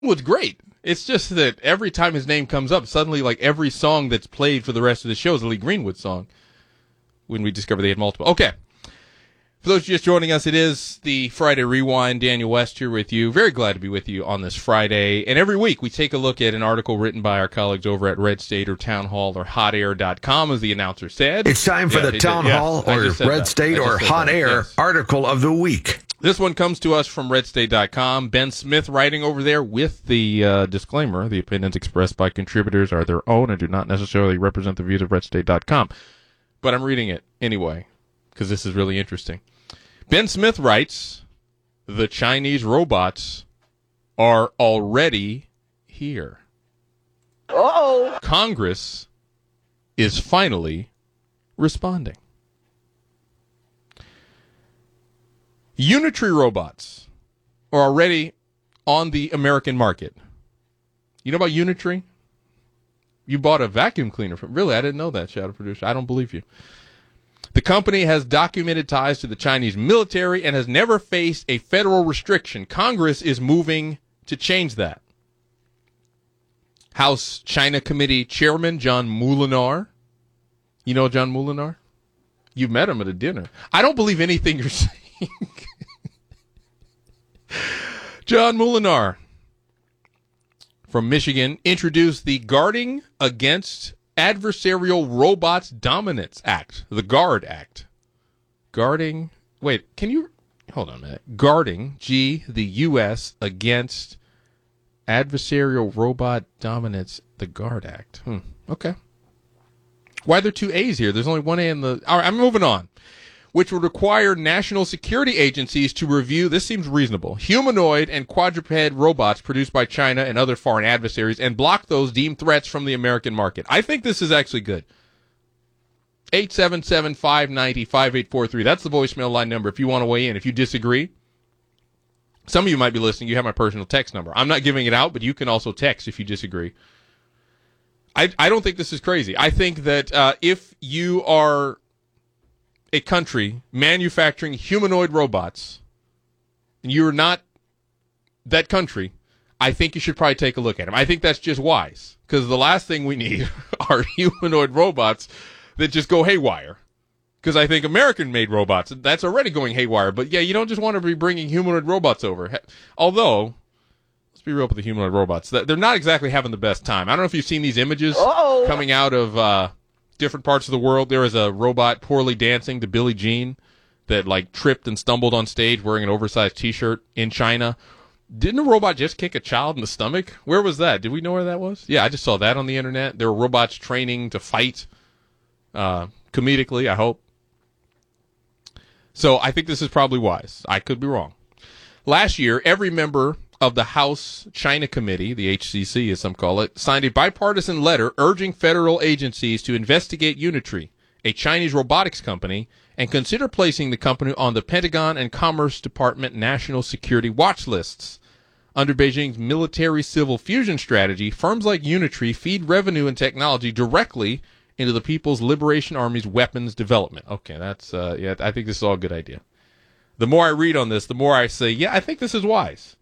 was great. It's just that every time his name comes up, suddenly, like, every song that's played for the rest of the show is a Lee Greenwood song. When we discovered they had multiple. Okay. For those just joining us, it is the Friday Rewind. Daniel West here with you. Very glad to be with you on this Friday. And every week we take a look at an article written by our colleagues over at Red State or Town Hall or hotair.com, as the announcer said. It's time for the Town Hall or Red State or Hot Air article of the week. This one comes to us from redstate.com. Ben Smith writing over there with the disclaimer, the opinions expressed by contributors are their own and do not necessarily represent the views of redstate.com. But I'm reading it anyway, because this is really interesting. Ben Smith writes, the Chinese robots are already here. Uh-oh. Congress is finally responding. Unitree robots are already on the American market. You know about Unitree? You bought a vacuum cleaner from... Really, I didn't know that, Shadow Producer. I don't believe you. The company has documented ties to the Chinese military and has never faced a federal restriction. Congress is moving to change that. House China Committee Chairman John Moolenaar. You know John Moolenaar? You met him at a dinner. I don't believe anything you're saying. John Moolenaar from Michigan introduced the Guarding Against Adversarial Robots Dominance Act, the GUARD Act. Guarding, wait, can you, hold on a minute. Guarding, the U.S. Against Adversarial Robot Dominance, the GUARD Act. Okay. Why are there two A's here? There's only one A in the, all right, I'm moving on. Which would require national security agencies to review, this seems reasonable, humanoid and quadruped robots produced by China and other foreign adversaries and block those deemed threats from the American market. I think this is actually good. 877-590-5843. That's the voicemail line number if you want to weigh in. If you disagree, some of you might be listening. You have my personal text number. I'm not giving it out, but you can also text if you disagree. I don't think this is crazy. I think that if you are a country manufacturing humanoid robots, and you're not that country, I think you should probably take a look at them. I think that's just wise, because the last thing we need are humanoid robots that just go haywire. Because I think American-made robots, that's already going haywire. But yeah, you don't just want to be bringing humanoid robots over. Although, let's be real with the humanoid robots. They're not exactly having the best time. I don't know if you've seen these images coming out of different parts of the world. There is a robot poorly dancing to Billie Jean that like tripped and stumbled on stage wearing an oversized t-shirt in China. Didn't a robot just kick a child in the stomach? Where was that? Did we know where that was? Yeah, I just saw that on the internet. There were robots training to fight comedically, I hope. So I think this is probably wise. I could be wrong. Last year, every member of the House China Committee, the HCC as some call it, signed a bipartisan letter urging federal agencies to investigate Unitree, a Chinese robotics company, and consider placing the company on the Pentagon and Commerce Department national security watch lists. Under Beijing's military-civil fusion strategy, firms like Unitree feed revenue and technology directly into the People's Liberation Army's weapons development. Okay, that's, I think this is all a good idea. The more I read on this, the more I say, yeah, I think this is wise.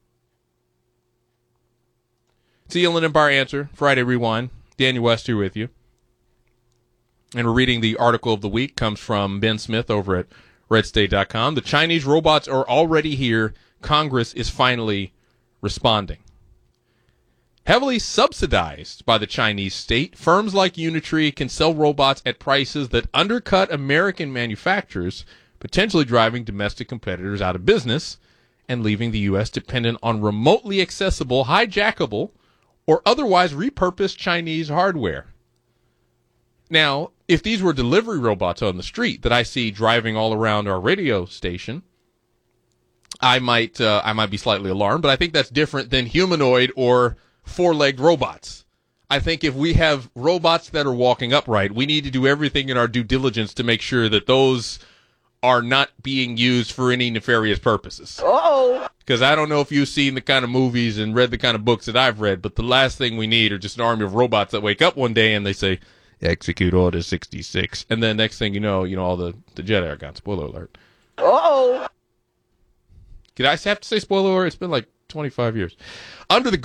It's the Inland Empire Answer, Friday Rewind. Daniel West here with you. And we're reading the article of the week. Comes from Ben Smith over at redstate.com. The Chinese robots are already here. Congress is finally responding. Heavily subsidized by the Chinese state, firms like Unitree can sell robots at prices that undercut American manufacturers, potentially driving domestic competitors out of business and leaving the U.S. dependent on remotely accessible, hijackable, or otherwise repurposed Chinese hardware. Now, if these were delivery robots on the street that I see driving all around our radio station, I might be slightly alarmed, but I think that's different than humanoid or four-legged robots. I think if we have robots that are walking upright, we need to do everything in our due diligence to make sure that those are not being used for any nefarious purposes. Uh-oh. Because I don't know if you've seen the kind of movies and read the kind of books that I've read, but the last thing we need are just an army of robots that wake up one day and they say, execute Order 66. And then next thing you know, all the Jedi are gone. Spoiler alert. Uh-oh. Did I have to say spoiler alert? It's been like 25 years. Under the